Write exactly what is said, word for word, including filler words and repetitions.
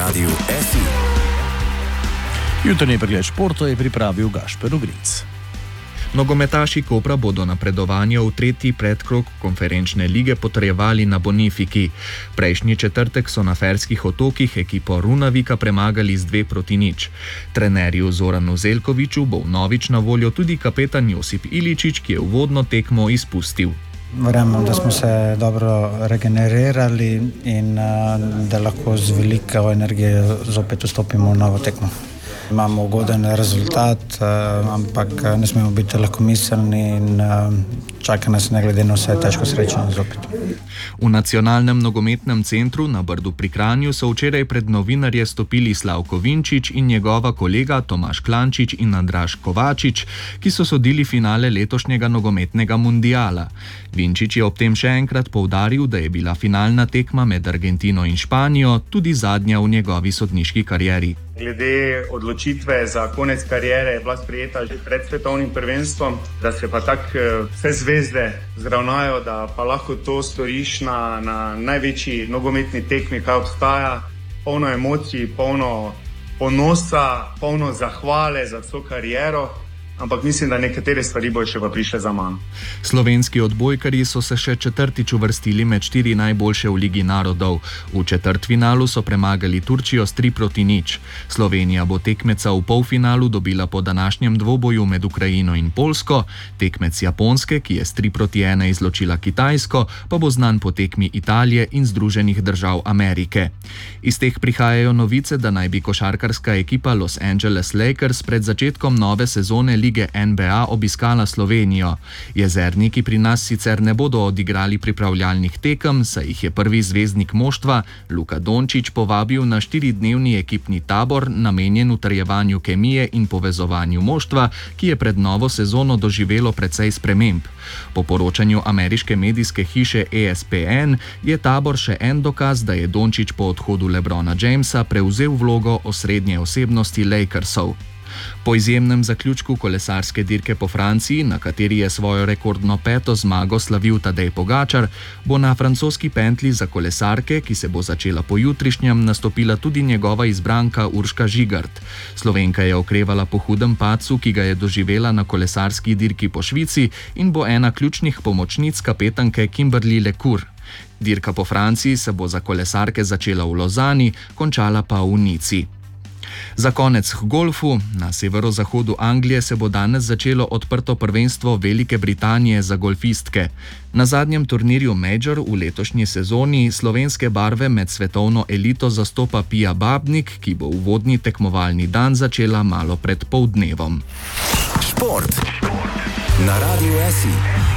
Radiu S I. Jutrnji pregled športa je pripravil Gašper Ogrinc. Nogometaši Kopra bodo napredovanje v tretji predkrog konferenčne lige potrjevali na Bonifiki. Prejšnji četrtek so na Ferskih otokih ekipo Runavika premagali z dve proti nič. Trenerju Zoranu Zeljkoviću bo vnovič na voljo tudi kapetan Josip Iličić, ki je uvodno tekmo izpustil. Verjamem, da smo se dobro regenerirali in da lahko z veliko energije zopet vstopimo v novo tekmo. Imamo ugoden rezultat, ampak ne smemo biti lahkomiselni in čaka nas ne glede na vse težko srečanje zopet. V nacionalnem nogometnem centru na Brdu pri Kranju so včeraj pred novinarje stopili Slavko Vinčić in njegova kolega Tomaž Klančič in Andraž Kovačič, ki so sodili finale letošnjega nogometnega mundiala. Vinčić je ob tem še enkrat poudaril, da je bila finalna tekma med Argentino in Španijo tudi zadnja v njegovi sodniški karieri. Glede odločitve za konec kariere je bila sprejeta že pred svetovnim prvenstvom, da se pa tako vse zvezde zravnajo, da pa lahko to storiš na, na največji nogometni tekmi, kaj obstaja, polno emocij, polno ponosa, polno zahvale za vso kariero. Ampak mislim, da nekatere stvari bojo še pa prišle za manj. Slovenski odbojkarji so se še četrtič uvrstili med štiri najboljše v Ligi narodov. V četrtfinalu so premagali Turčijo s tri proti nič. Slovenija bo tekmeca v polfinalu dobila po današnjem dvoboju med Ukrajino in Poljsko. Tekmec Japonske, ki je s tri proti ena izločila Kitajsko, pa bo znan po tekmi Italije in Združenih držav Amerike. Iz teh prihajajo novice, da naj bi košarkarska ekipa Los Angeles Lakers pred začetkom nove sezone Lige N B A obiskala Slovenijo. Jezerniki pri nas sicer ne bodo odigrali pripravljalnih tekem, saj jih je prvi zvezdnik moštva, Luka Dončić, povabil na štiridnevni ekipni tabor, namenjen utrjevanju kemije in povezovanju moštva, ki je pred novo sezono doživelo precej sprememb. Po poročanju ameriške medijske hiše E S P N je tabor še en dokaz, da je Dončić po odhodu LeBrona Jamesa prevzel vlogo osrednje osebnosti Lakersov. Po izjemnem zaključku kolesarske dirke po Franciji, na kateri je svojo rekordno peto zmago slavil Tadej Pogačar, bo na francoski pentli za kolesarke, ki se bo začela pojutrišnjem, nastopila tudi njegova izbranka Urška Žigart. Slovenka je okrevala po hudem padcu, ki ga je doživela na kolesarski dirki po Švici, in bo ena ključnih pomočnic kapetanke Kimberly Lecour. Dirka po Franciji se bo za kolesarke začela v Lozani, končala pa v Nici. Za konec k golfu. Na severozahodu Anglije se bo danes začelo odprto prvenstvo Velike Britanije za golfistke. Na zadnjem turnirju Major v letošnji sezoni slovenske barve med svetovno elito zastopa Pia Babnik, ki bo uvodni tekmovalni dan začela malo pred poldnevom. Šport na Radiu S I.